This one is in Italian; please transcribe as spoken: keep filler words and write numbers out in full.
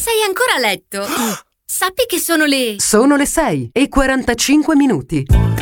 sei ancora a letto? Sappi che sono le... Sono le sei e quarantacinque minuti.